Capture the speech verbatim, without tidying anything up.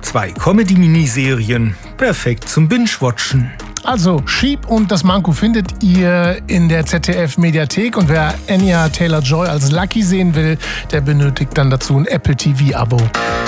Zwei Comedy-Miniserien, perfekt zum Binge-Watchen. Also, Sheep und das Manko findet ihr in der Z D F-Mediathek. Und wer Anya Taylor-Joy als Lucky sehen will, der benötigt dann dazu ein Apple T V-Abo.